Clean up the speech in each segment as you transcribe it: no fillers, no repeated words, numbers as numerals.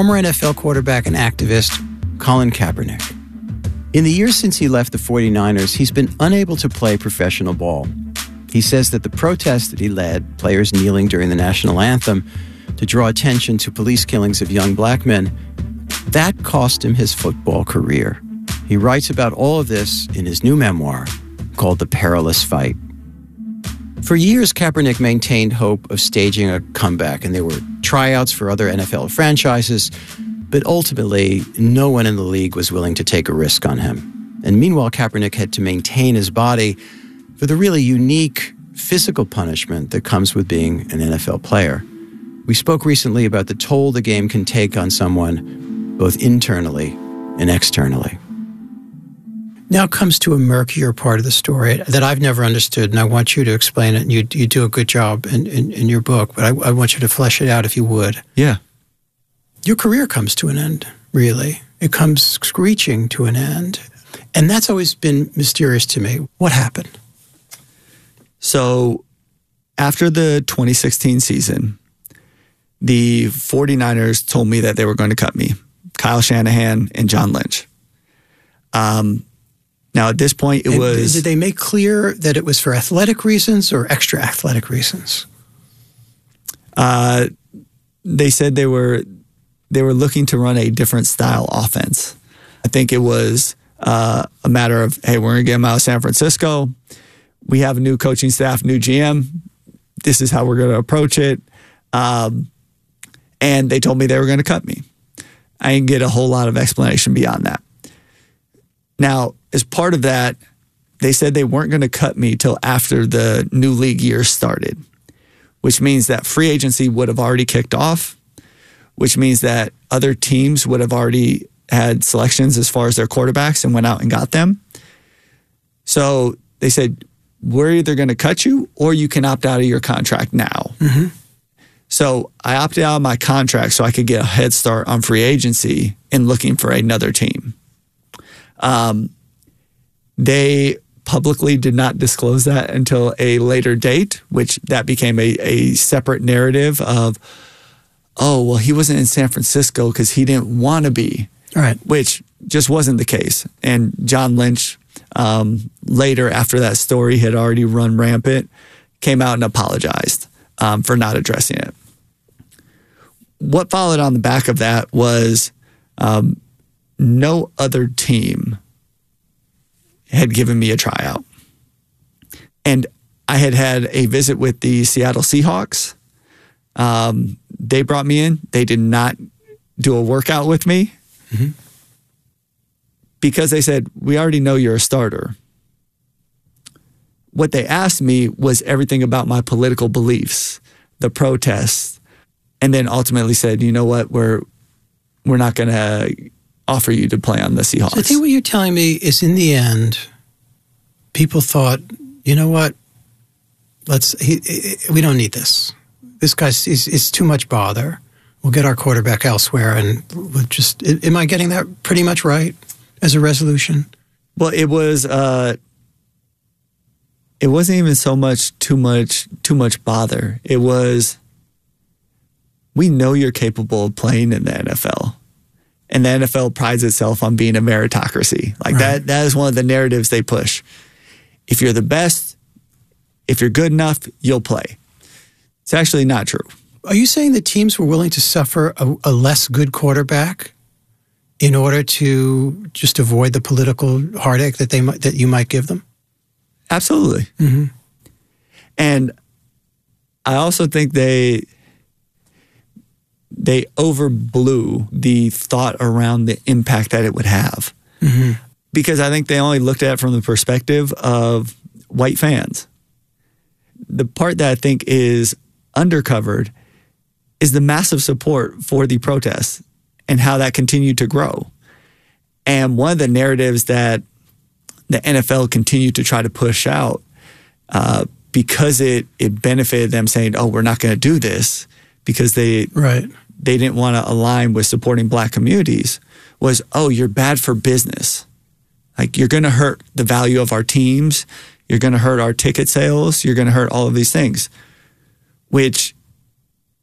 Former NFL quarterback and activist Colin Kaepernick. In the years since he left the 49ers, he's been unable to play professional ball. He says that the protests that he led, players kneeling during the national anthem to draw attention to police killings of young black men, that cost him his football career. He writes about all of this in his new memoir called The Perilous Fight. For years, Kaepernick maintained hope of staging a comeback, and there were tryouts for other NFL franchises, but ultimately, no one in the league was willing to take a risk on him. And meanwhile, Kaepernick had to maintain his body for the really unique physical punishment that comes with being an NFL player. We spoke recently about the toll the game can take on someone, both internally and externally. Now comes to a murkier part of the story that I've never understood, and I want you to explain it, and you do a good job in your book, but I want you to flesh it out if you would. Yeah. Your career comes to an end, really. It comes screeching to an end. And that's always been mysterious to me. What happened? So after the 2016 season, the 49ers told me that they were going to cut me, Kyle Shanahan and John Lynch. Now, at this point, Did they make clear that it was for athletic reasons or extra athletic reasons? They said they were looking to run a different style offense. I think it was a matter of, hey, we're going to get them out of San Francisco. We have a new coaching staff, new GM. This is how we're going to approach it. And they told me they were going to cut me. I didn't get a whole lot of explanation beyond that. Now, as part of that, they said they weren't going to cut me till after the new league year started, which means that free agency would have already kicked off, which means that other teams would have already had selections as far as their quarterbacks and went out and got them. So they said, we're either going to cut you or you can opt out of your contract now. Mm-hmm. So I opted out of my contract so I could get a head start on free agency and looking for another team. They publicly did not disclose that until a later date, which that became a separate narrative of, oh, well, he wasn't in San Francisco because he didn't want to be. Right. Which just wasn't the case. And John Lynch, later after that story had already run rampant, came out and apologized for not addressing it. What followed on the back of that was no other team had given me a tryout. And I had a visit with the Seattle Seahawks. They brought me in. They did not do a workout with me because they said, we already know you're a starter. What they asked me was everything about my political beliefs, the protests, and then ultimately said, you know what, we're not going to offer you to play on the Seahawks. So I think what you're telling me is in the end, people thought, you know what, we don't need this. This guy's is too much bother. We'll get our quarterback elsewhere, and we'll just. Am I getting that pretty much right as a resolution? Well, it wasn't even so much too much bother. It was, we know you're capable of playing in the NFL. And the NFL prides itself on being a meritocracy. Like right. That is one of the narratives they push. If you're the best, if you're good enough, you'll play. It's actually not true. Are you saying that teams were willing to suffer a less good quarterback in order to just avoid the political heartache that you might give them? Absolutely. Mm-hmm. And I also think they overblew the thought around the impact that it would have. Mm-hmm. Because I think they only looked at it from the perspective of white fans. The part that I think is undercovered is the massive support for the protests and how that continued to grow. And one of the narratives that the NFL continued to try to push out because it benefited them saying, oh, we're not going to do this because they didn't want to align with supporting black communities was, oh, you're bad for business. Like, you're going to hurt the value of our teams. You're going to hurt our ticket sales. You're going to hurt all of these things, which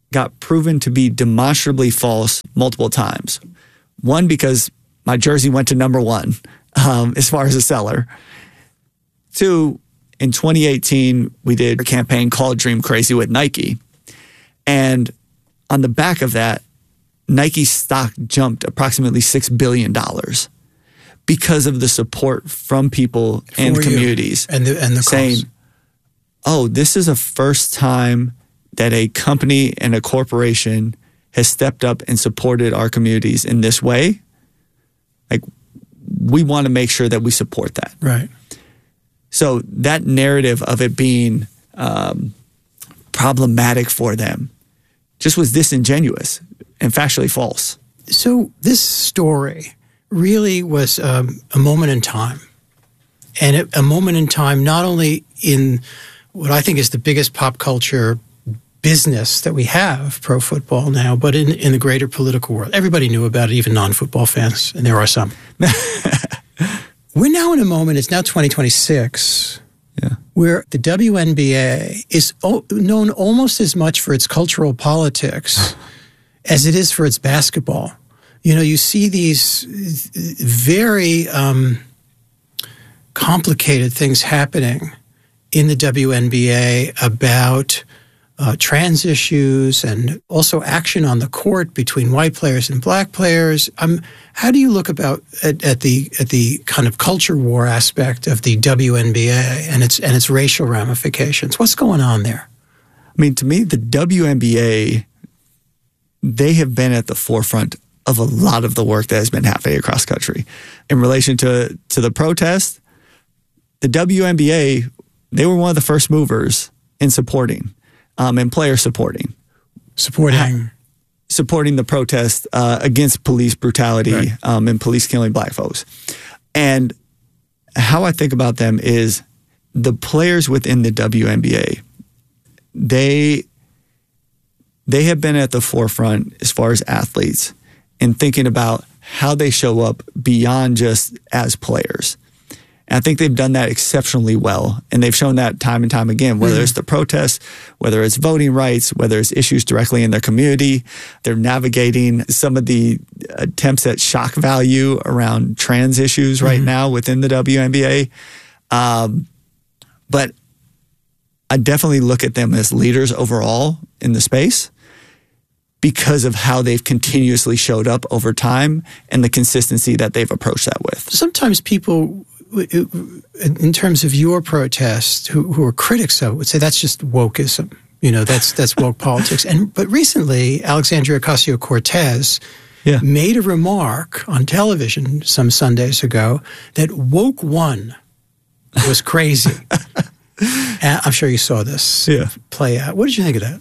got proven to be demonstrably false multiple times. One, because my jersey went to number one as far as a seller. Two, in 2018, we did a campaign called Dream Crazy with Nike. And on the back of that, Nike's stock jumped approximately $6 billion because of the support from people and communities. And the saying, cause. oh, this is a first time that a company and a corporation has stepped up and supported our communities in this way. Like, we want to make sure that we support that. Right. So that narrative of it being problematic for them just was disingenuous and factually false. So this story really was a moment in time. And a moment in time not only in what I think is the biggest pop culture business that we have, pro football now, but in the greater political world. Everybody knew about it, even non-football fans, and there are some. We're now in a moment, it's now 2026, where the WNBA is known almost as much for its cultural politics as it is for its basketball. You know, you see these very complicated things happening in the WNBA about trans issues and also action on the court between white players and black players. How do you look at the kind of culture war aspect of the WNBA and its racial ramifications? What's going on there? I mean, to me, the WNBA, they have been at the forefront of a lot of the work that has been happening across country. In relation to the protest, the WNBA, they were one of the first movers in supporting and player supporting the protest against police brutality, right, and police killing black folks. And how I think about them is the players within the WNBA, they have been at the forefront as far as athletes in thinking about how they show up beyond just as players. And I think they've done that exceptionally well. And they've shown that time and time again, whether it's the protests, whether it's voting rights, whether it's issues directly in their community. They're navigating some of the attempts at shock value around trans issues right now within the WNBA. But I definitely look at them as leaders overall in the space because of how they've continuously showed up over time and the consistency that they've approached that with. Sometimes people, in terms of your protest, who are critics of it, would say that's just wokeism. You know, that's woke politics. But recently, Alexandria Ocasio-Cortez made a remark on television some Sundays ago that woke one was crazy. And I'm sure you saw this play out. What did you think of that?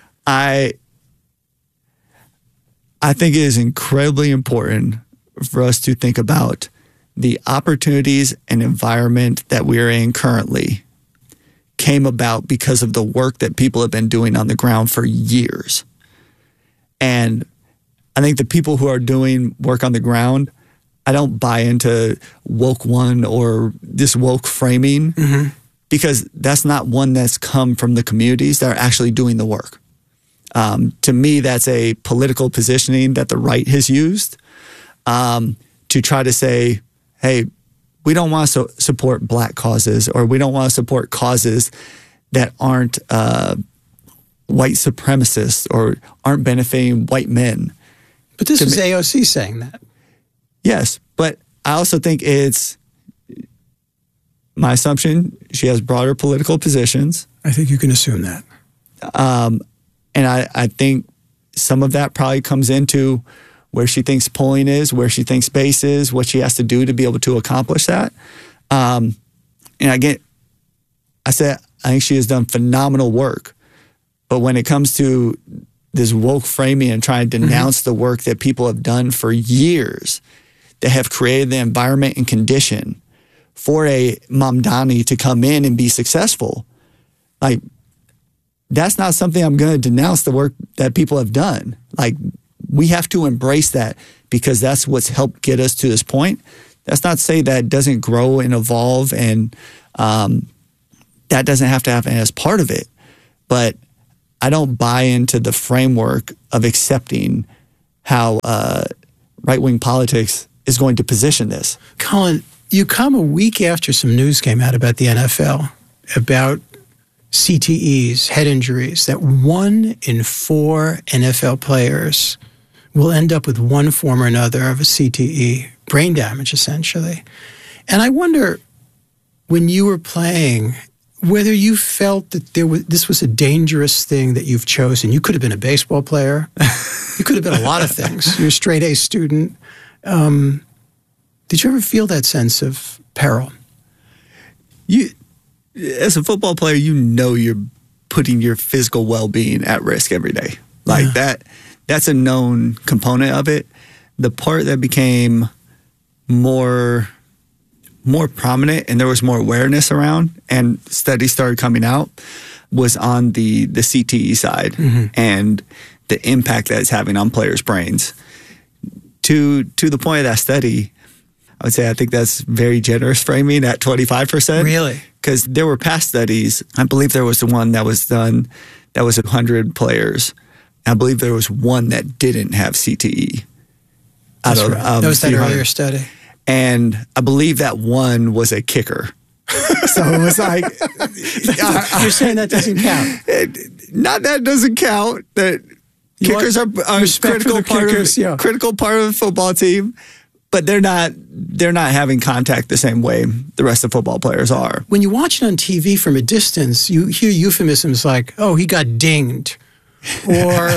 I think it is incredibly important for us to think about the opportunities and environment that we're in currently came about because of the work that people have been doing on the ground for years. And I think the people who are doing work on the ground, I don't buy into woke one or this woke framing because that's not one that's come from the communities that are actually doing the work. To me, that's a political positioning that the right has used to try to say, hey, we don't want to support black causes, or we don't want to support causes that aren't white supremacists or aren't benefiting white men. But this is AOC saying that. Yes, but I also think it's my assumption she has broader political positions. I think you can assume that. And I think some of that probably comes into where she thinks polling is, where she thinks base is, what she has to do to be able to accomplish that. And again, I think she has done phenomenal work. But when it comes to this woke framing and trying to denounce the work that people have done for years that have created the environment and condition for a Mamdani to come in and be successful, like, that's not something I'm going to denounce the work that people have done. Like, we have to embrace that because that's what's helped get us to this point. That's not to say that it doesn't grow and evolve and that doesn't have to happen as part of it. But I don't buy into the framework of accepting how right-wing politics is going to position this. Colin, you come a week after some news came out about the NFL, about CTEs, head injuries, that 1 in 4 NFL players will end up with one form or another of a CTE, brain damage essentially. And I wonder, when you were playing, whether you felt that this was a dangerous thing that you've chosen. You could have been a baseball player. You could have been a lot of things. You're a straight A student. Did you ever feel that sense of peril? As a football player, you're putting your physical well-being at risk every day. Like that's a known component of it. The part that became more prominent and there was more awareness around and studies started coming out was on the CTE side and the impact that it's having on players' brains. To the point of that study, I would say I think that's very generous framing at 25%. Really? Because there were past studies. I believe there was the one that was done that was 100 players. I believe there was one that didn't have CTE. That's right. That was that earlier study. And I believe that one was a kicker. So it was like... You're saying that doesn't count? Not that doesn't count. That kickers are a critical part of the football team. But they're not having contact the same way the rest of football players are. When you watch it on TV from a distance, you hear euphemisms like, "Oh, he got dinged," or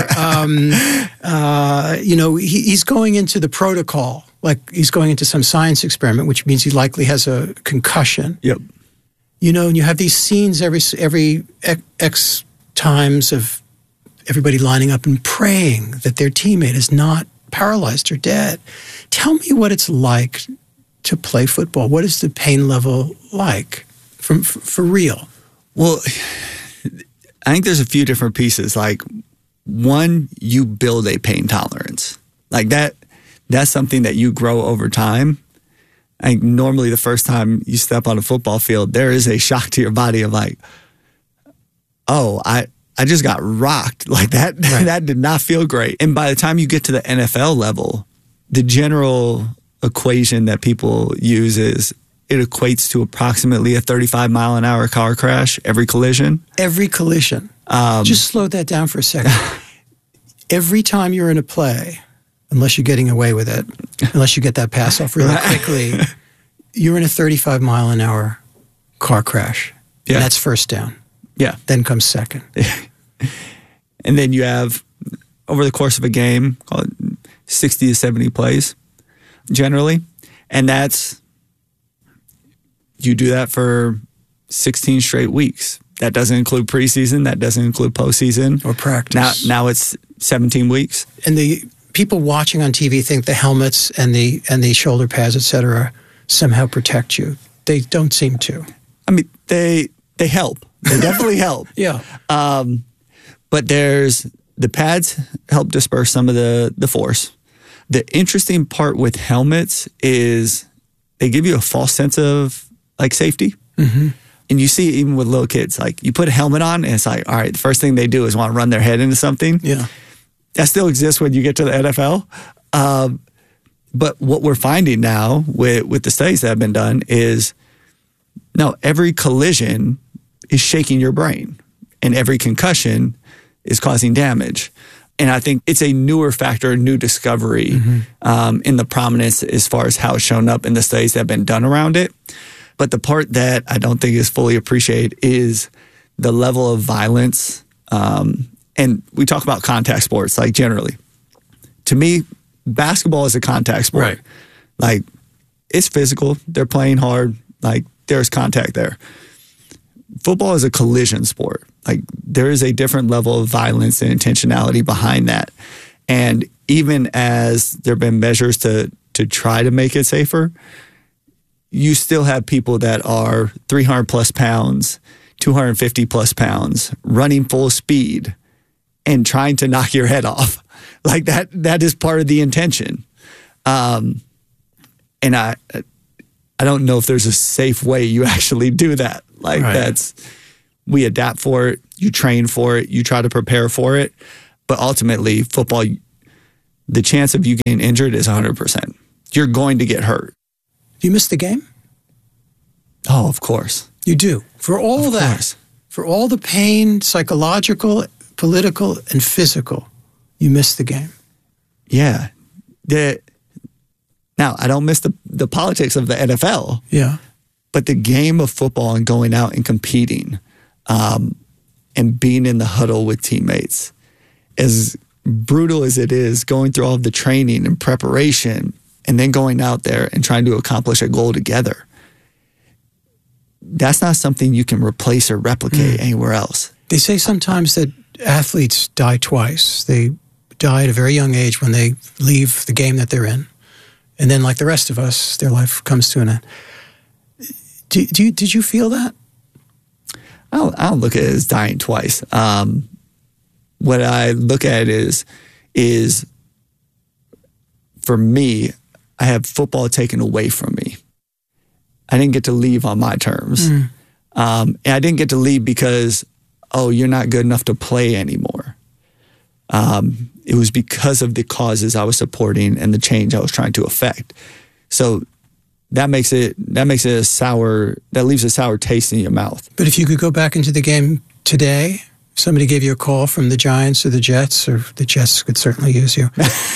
he's going into the protocol, like he's going into some science experiment, which means he likely has a concussion. Yep. And you have these scenes every X times of everybody lining up and praying that their teammate is not paralyzed or dead. Tell me what it's like to play football. What is the pain level like for real? Well, I think there's a few different pieces. Like, one, you build a pain tolerance. Like that's something that you grow over time. I think normally the first time you step on a football field, there is a shock to your body of like, oh, I just got rocked like that. Right. That did not feel great. And by the time you get to the NFL level, the general equation that people use is it equates to approximately a 35-mile-an-hour car crash every collision. Every collision. Just slow that down for a second. Every time you're in a play, unless you're getting away with it, unless you get that pass off really quickly, you're in a 35-mile-an-hour car crash. Yeah. And that's first down. Yeah. Then comes second. And then you have, over the course of a game, call it 60 to 70 plays, generally. And you do that for 16 straight weeks. That doesn't include preseason. That doesn't include postseason. Or practice. Now it's 17 weeks. And the people watching on TV think the helmets and the shoulder pads, et cetera, somehow protect you. They don't seem to. I mean, they help. They definitely help. Yeah. But the pads help disperse some of the force. The interesting part with helmets is they give you a false sense of like safety. Mm-hmm. And you see it even with little kids. Like you put a helmet on and it's like, all right, the first thing they do is want to run their head into something. Yeah. That still exists when you get to the NFL. But what we're finding now with the studies that have been done is now every collision is shaking your brain and every concussion is causing damage. And I think it's a newer factor, a new discovery in the prominence as far as how it's shown up in the studies that have been done around it. But the part that I don't think is fully appreciated is the level of violence. And we talk about contact sports, like generally. To me, basketball is a contact sport. Right. Like, it's physical. They're playing hard. Like, there's contact there. Football is a collision sport. Like, there is a different level of violence and intentionality behind that. And even as there have been measures to try to make it safer, you still have people that are 300 plus pounds, 250 plus pounds, running full speed and trying to knock your head off. Like that is part of the intention. And I don't know if there's a safe way you actually do that. Like right. we adapt for it, you train for it, you try to prepare for it. But ultimately, football, the chance of you getting injured is 100%. You're going to get hurt. Do you miss the game? Oh, of course. You do. For all that, for all the pain, psychological, political, and physical, you miss the game. Yeah. Now, I don't miss the politics of the NFL. Yeah. But the game of football and going out and competing and being in the huddle with teammates, as brutal as it is, going through all of the training and preparation and then going out there and trying to accomplish a goal together, that's not something you can replace or replicate anywhere else. They say sometimes that athletes die twice. They die at a very young age when they leave the game that they're in. And then, like the rest of us, their life comes to an end. Did you feel that? I don't look at it as dying twice. What I look at it is for me, I have football taken away from me. I didn't get to leave on my terms. And I didn't get to leave because, you're not good enough to play anymore. It was because of the causes I was supporting and the change I was trying to affect. So that makes it a sour, that leaves a sour taste in your mouth. But if you could go back into the game today, somebody gave you a call from the Giants or the Jets, or the Jets could certainly use you,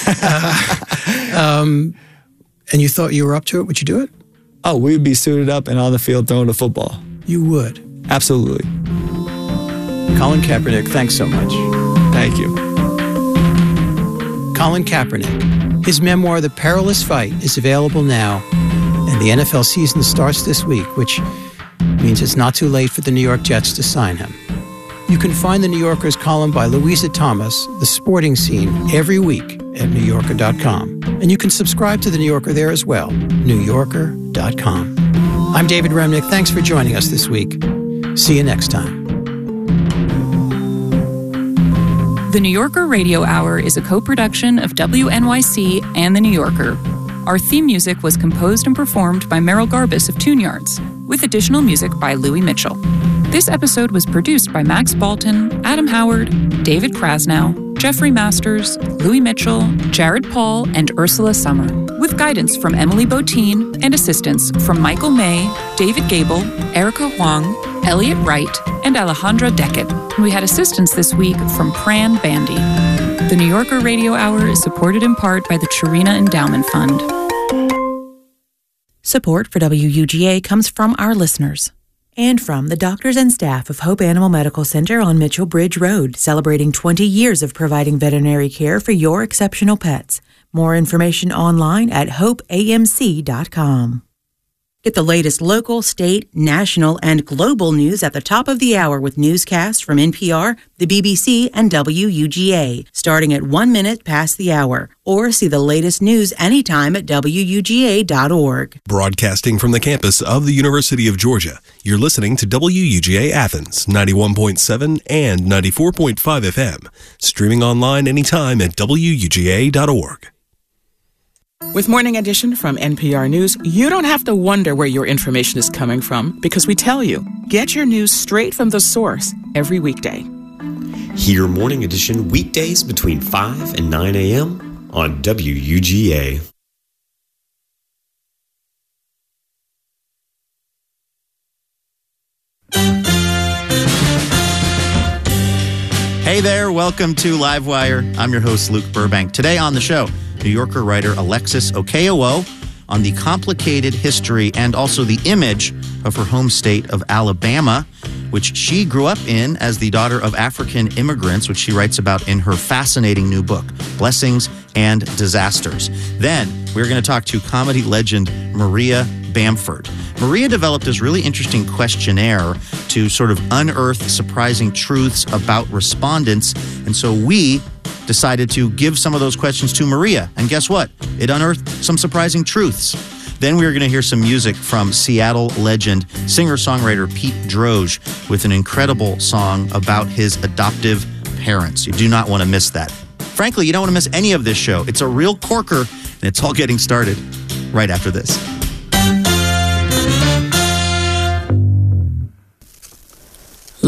and you thought you were up to it, would you do it? Oh, we'd be suited up and on the field throwing a football. You would? Absolutely. Colin Kaepernick, thanks so much. Thank you. Colin Kaepernick. His memoir, The Perilous Fight, is available now, and the NFL season starts this week, which means it's not too late for the New York Jets to sign him. You can find the New Yorker's column by Louisa Thomas, The Sporting Scene, every week at NewYorker.com. And you can subscribe to the New Yorker there as well, NewYorker.com. I'm David Remnick. Thanks for joining us this week. See you next time. The New Yorker Radio Hour is a co-production of WNYC and The New Yorker. Our theme music was composed and performed by Merrill Garbus of Tune Yards, with additional music by Louis Mitchell. This episode was produced by Max Balton, Adam Howard, David Krasnow, Jeffrey Masters, Louis Mitchell, Jared Paul, and Ursula Summer, with guidance from Emily Botine and assistance from Michael May, David Gable, Erica Huang, Elliot Wright, and Alejandra Deckett. We had assistance this week from Pran Bandy. The New Yorker Radio Hour is supported in part by the Chirina Endowment Fund. Support for WUGA comes from our listeners and from the doctors and staff of Hope Animal Medical Center on Mitchell Bridge Road, celebrating 20 years of providing veterinary care for your exceptional pets. More information online at hopeamc.com. Get the latest local, state, national, and global news at the top of the hour with newscasts from NPR, the BBC, and WUGA, starting at 1 minute past the hour. Or see the latest news anytime at WUGA.org. Broadcasting from the campus of the University of Georgia, you're listening to WUGA Athens, 91.7 and 94.5 FM. Streaming online anytime at WUGA.org. With Morning Edition from NPR News, you don't have to wonder where your information is coming from because we tell you. Get your news straight from the source every weekday. Hear Morning Edition weekdays between 5 and 9 a.m. on WUGA. Hey there, welcome to Livewire. I'm your host, Luke Burbank. Today on the show, New Yorker writer Alexis Okeowo on the complicated history and also the image of her home state of Alabama, which she grew up in as the daughter of African immigrants, which she writes about in her fascinating new book, Blessings and Disasters. Then we're going to talk to comedy legend Maria Bamford. Maria developed this really interesting questionnaire to sort of unearth surprising truths about respondents. And so we decided to give some of those questions to Maria. And guess what? It unearthed some surprising truths. Then we were going to hear some music from Seattle legend, singer-songwriter Pete Droge with an incredible song about his adoptive parents. You do not want to miss that. Frankly, you don't want to miss any of this show. It's a real corker, and it's all getting started right after this.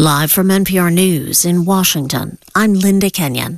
Live from NPR News in Washington, I'm Linda Kenyon.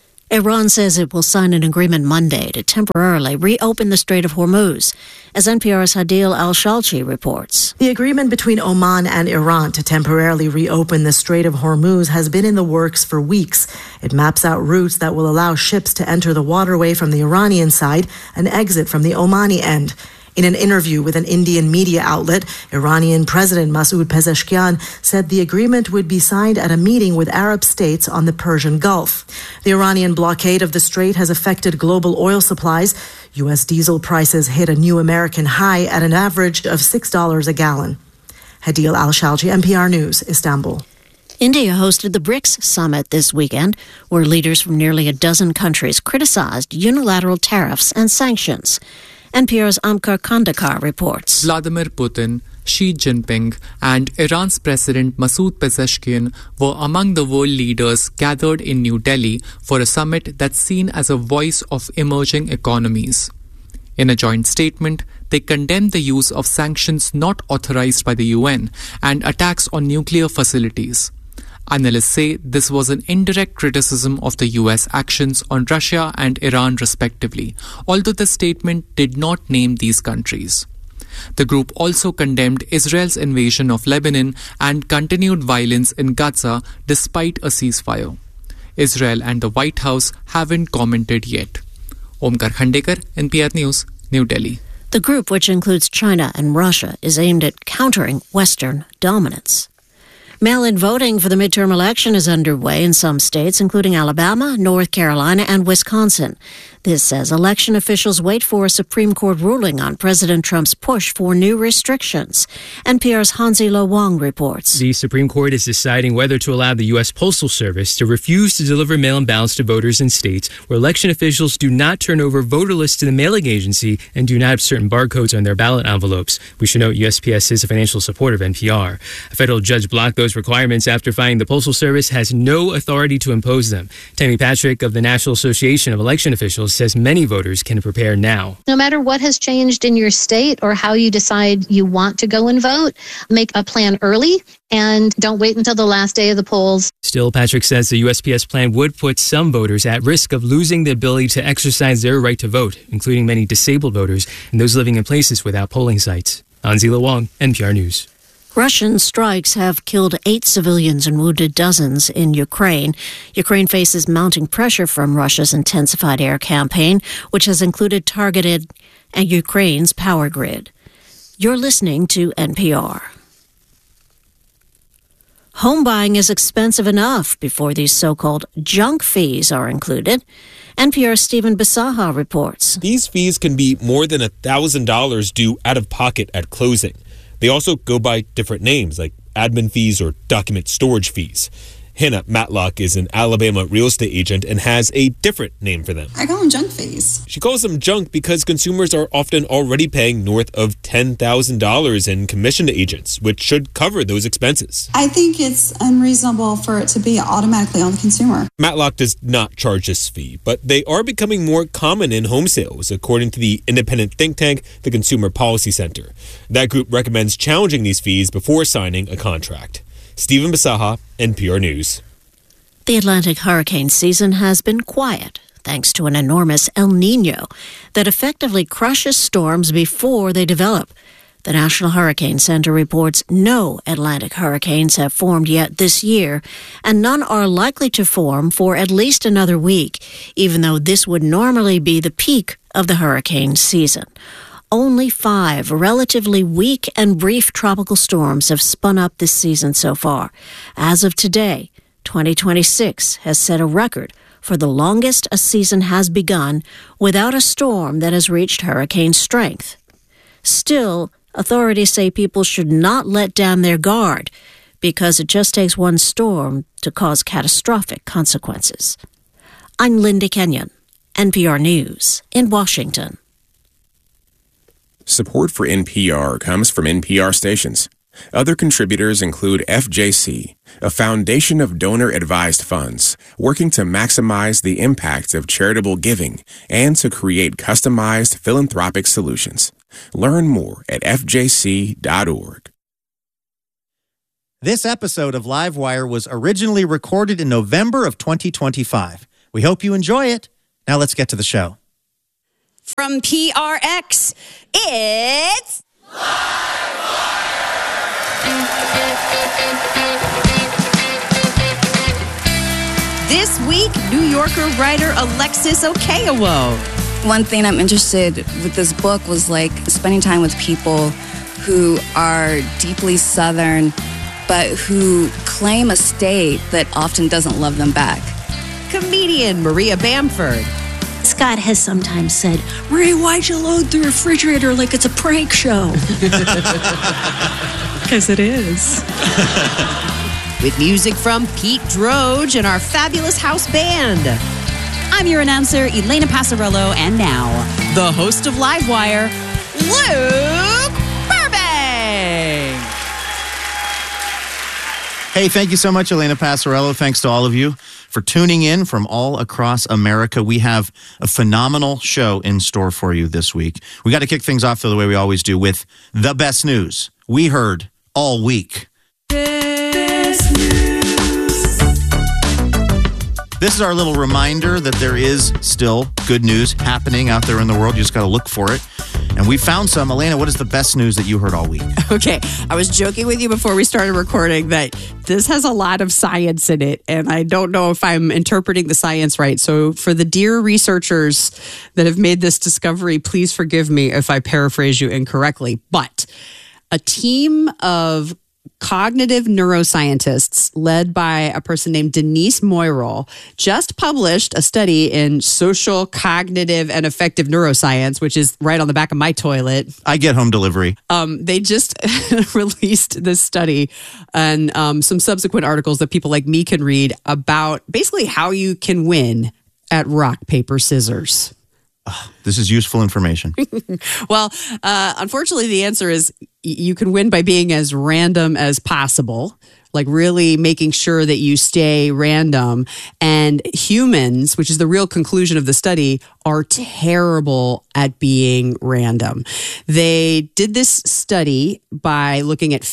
Iran says it will sign an agreement Monday to temporarily reopen the Strait of Hormuz, as NPR's Hadil Al-Shalchi reports. The agreement between Oman and Iran to temporarily reopen the Strait of Hormuz has been in the works for weeks. It maps out routes that will allow ships to enter the waterway from the Iranian side and exit from the Omani end. In an interview with an Indian media outlet, Iranian President Masoud Pezeshkian said the agreement would be signed at a meeting with Arab states on the Persian Gulf. The Iranian blockade of the strait has affected global oil supplies. U.S. diesel prices hit a new American high at an average of $6 a gallon. Hadil Al-Shalchi, NPR News, Istanbul. India hosted the BRICS summit this weekend, where leaders from nearly a dozen countries criticized unilateral tariffs and sanctions. NPR's Amkar Kandakar reports. Vladimir Putin, Xi Jinping, and Iran's President Masoud Pezeshkian were among the world leaders gathered in New Delhi for a summit that's seen as a voice of emerging economies. In a joint statement, they condemned the use of sanctions not authorized by the UN and attacks on nuclear facilities. Analysts say this was an indirect criticism of the US actions on Russia and Iran respectively, although the statement did not name these countries. The group also condemned Israel's invasion of Lebanon and continued violence in Gaza despite a ceasefire. Israel and the White House haven't commented yet. Omkar Khandekar, NPR News, New Delhi. The group, which includes China and Russia, is aimed at countering Western dominance. Mail-in voting for the midterm election is underway in some states, including Alabama, North Carolina, and Wisconsin. This as election officials wait for a Supreme Court ruling on President Trump's push for new restrictions. NPR's Hansi Lo Wang reports. The Supreme Court is deciding whether to allow the U.S. Postal Service to refuse to deliver mail-in ballots to voters in states where election officials do not turn over voter lists to the mailing agency and do not have certain barcodes on their ballot envelopes. We should note USPS is a financial supporter of NPR. A federal judge blocked those requirements after finding the Postal Service has no authority to impose them. Tammy Patrick of the National Association of Election Officials says many voters can prepare now. No matter what has changed in your state or how you decide you want to go and vote, make a plan early and don't wait until the last day of the polls. Still, Patrick says the USPS plan would put some voters at risk of losing the ability to exercise their right to vote, including many disabled voters and those living in places without polling sites. Hansi Lo Wang, NPR News. Russian strikes have killed 8 civilians and wounded dozens in Ukraine. Ukraine faces mounting pressure from Russia's intensified air campaign, which has included targeted Ukraine's power grid. You're listening to NPR. Home buying is expensive enough before these so-called junk fees are included. NPR's Stephen Bisaha reports. These fees can be more than $1,000 due out of pocket at closing. They also go by different names like admin fees or document storage fees. Hannah Matlock is an Alabama real estate agent and has a different name for them. I call them junk fees. She calls them junk because consumers are often already paying north of $10,000 in commission to agents, which should cover those expenses. I think it's unreasonable for it to be automatically on the consumer. Matlock does not charge this fee, but they are becoming more common in home sales, according to the independent think tank, the Consumer Policy Center. That group recommends challenging these fees before signing a contract. Stephen Bisaha, NPR News. The Atlantic hurricane season has been quiet, thanks to an enormous El Niño that effectively crushes storms before they develop. The National Hurricane Center reports no Atlantic hurricanes have formed yet this year, and none are likely to form for at least another week, even though this would normally be the peak of the hurricane season. Only 5 relatively weak and brief tropical storms have spun up this season so far. As of today, 2026 has set a record for the longest a season has begun without a storm that has reached hurricane strength. Still, authorities say people should not let down their guard because it just takes one storm to cause catastrophic consequences. I'm Linda Kenyon, NPR News in Washington. Support for NPR comes from NPR stations. Other contributors include FJC, a foundation of donor-advised funds working to maximize the impact of charitable giving and to create customized philanthropic solutions. Learn more at fjc.org. This episode of Livewire was originally recorded in November of 2025. We hope you enjoy it. Now let's get to the show. From PRX, it's This week, New Yorker writer Alexis Okeowo. One thing I'm interested with this book was like spending time with people who are deeply Southern, but who claim a state that often doesn't love them back. Comedian Maria Bamford. Scott has sometimes said, Maria, why'd you load the refrigerator like it's a prank show? Because it is. With music from Pete Droge and our fabulous house band. I'm your announcer, Elena Passarello, and now, the host of Livewire, Luke Burbank. Hey, thank you so much, Elena Passarello. Thanks to all of you for tuning in from all across America. We have a phenomenal show in store for you this week. We got to kick things off the way we always do with the best news we heard all week. This is our little reminder that there is still good news happening out there in the world. You just got to look for it. And we found some. Elena, what is the best news that you heard all week? Okay, I was joking with you before we started recording that this has a lot of science in it, and I don't know if I'm interpreting the science right. So for the dear researchers that have made this discovery, please forgive me if I paraphrase you incorrectly. But a team of cognitive neuroscientists led by a person named Denise Moirol just published a study in Social, Cognitive, and Affective Neuroscience, which is right on the back of my toilet. I get home delivery. They just released this study and some subsequent articles that people like me can read about basically how you can win at rock, paper, scissors. This is useful information. Well, unfortunately, the answer is you can win by being as random as possible, like really making sure that you stay random. And humans, which is the real conclusion of the study, are terrible at being random. They did this study by looking at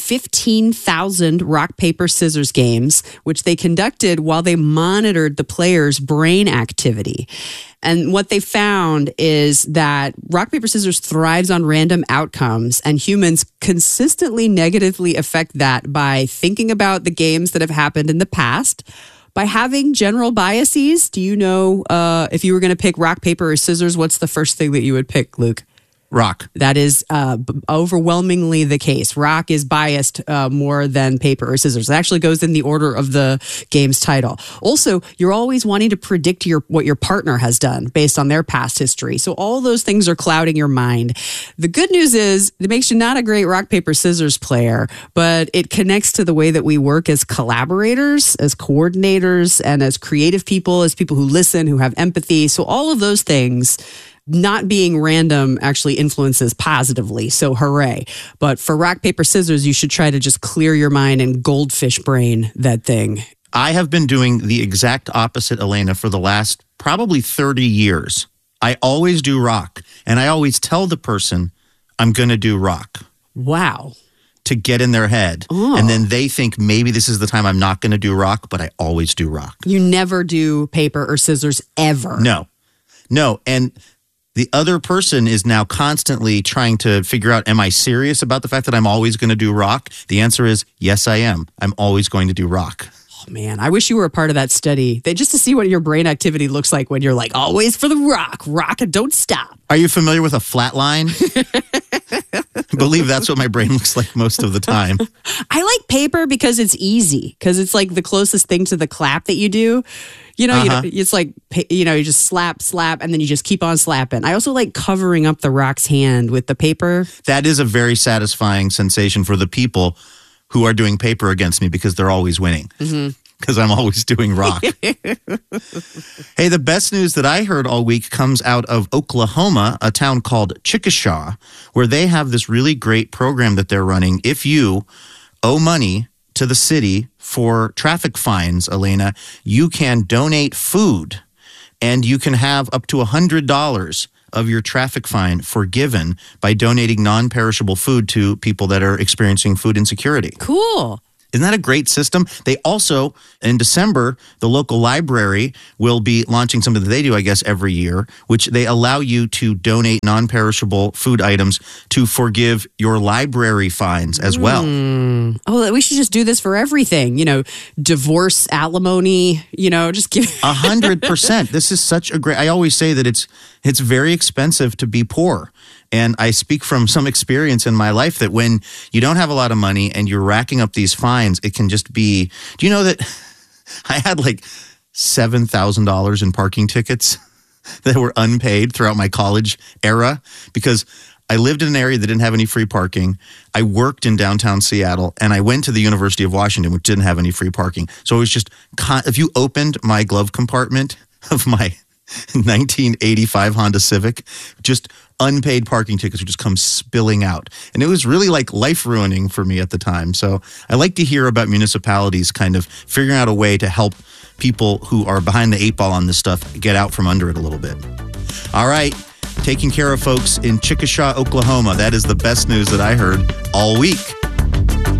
15,000 rock, paper, scissors games, which they conducted while they monitored the players' brain activity. And what they found is that rock, paper, scissors thrives on random outcomes, and humans consistently negatively affect that by thinking about the games that have happened in the past, by having general biases. Do you know if you were going to pick rock, paper, or scissors, what's the first thing that you would pick, Luke? Rock. That is overwhelmingly the case. Rock is biased more than paper or scissors. It actually goes in the order of the game's title. Also, you're always wanting to predict what your partner has done based on their past history. So all those things are clouding your mind. The good news is it makes you not a great rock, paper, scissors player, but it connects to the way that we work as collaborators, as coordinators, and as creative people, as people who listen, who have empathy. So all of those things, not being random actually influences positively. So hooray. But for rock, paper, scissors, you should try to just clear your mind and goldfish brain that thing. I have been doing the exact opposite, Elena, for the last probably 30 years. I always do rock, and I always tell the person I'm going to do rock. Wow. To get in their head. Oh. And then they think maybe this is the time I'm not going to do rock, but I always do rock. You never do paper or scissors ever. No. And the other person is now constantly trying to figure out, am I serious about the fact that I'm always going to do rock? The answer is, yes, I am. I'm always going to do rock. Oh, man, I wish you were a part of that study. Just to see what your brain activity looks like when you're like, always for the rock and don't stop. Are you familiar with a flat line? I believe that's what my brain looks like most of the time. I like paper because it's easy, because it's like the closest thing to the clap that you do. It's like, you just slap, and then you just keep on slapping. I also like covering up the rock's hand with the paper. That is a very satisfying sensation for the people who are doing paper against me because they're always winning. Because I'm always doing rock. Hey, the best news that I heard all week comes out of Oklahoma, a town called Chickasha, where they have this really great program that they're running. If you owe money to the city for traffic fines, Elena, you can donate food, and you can have up to $100 of your traffic fine forgiven by donating non-perishable food to people that are experiencing food insecurity. Cool. Isn't that a great system? They also, in December, the local library will be launching something that they do, I guess, every year, which they allow you to donate non-perishable food items to forgive your library fines as well. Oh, we should just do this for everything. Divorce, alimony, just give 100%. This is such a great, I always say that it's very expensive to be poor. And I speak from some experience in my life that when you don't have a lot of money and you're racking up these fines, it can just be, do you know that I had like $7,000 in parking tickets that were unpaid throughout my college era because I lived in an area that didn't have any free parking. I worked in downtown Seattle, and I went to the University of Washington, which didn't have any free parking. So it was just, if you opened my glove compartment of my 1985 Honda Civic, just unpaid parking tickets would just come spilling out. And it was really like life-ruining for me at the time. So I like to hear about municipalities kind of figuring out a way to help people who are behind the 8 ball on this stuff get out from under it a little bit. All right. Taking care of folks in Chickasha, Oklahoma. That is the best news that I heard all week.